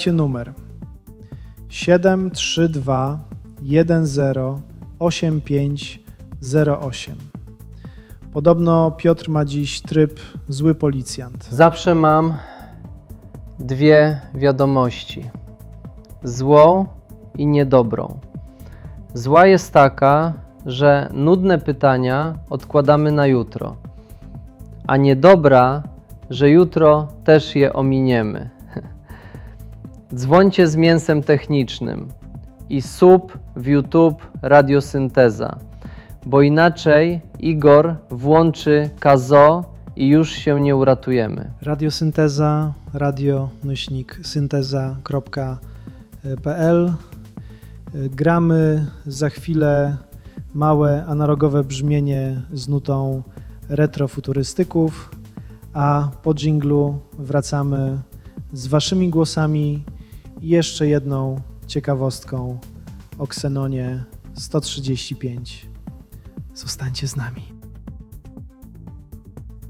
Pamiętajcie numer 732 108508. Podobno Piotr ma dziś tryb zły policjant. Zawsze mam dwie wiadomości. Złą i niedobrą. Zła jest taka, że nudne pytania odkładamy na jutro, a niedobra, że jutro też je ominiemy. Dzwońcie z mięsem technicznym i sub w YouTube Radiosynteza, bo inaczej Igor włączy Kazo i już się nie uratujemy. Radiosynteza, radio-synteza.pl. Gramy za chwilę małe analogowe brzmienie z nutą retrofuturystyków, a po dżinglu wracamy z waszymi głosami i jeszcze jedną ciekawostką o Xenonie 135. Zostańcie z nami.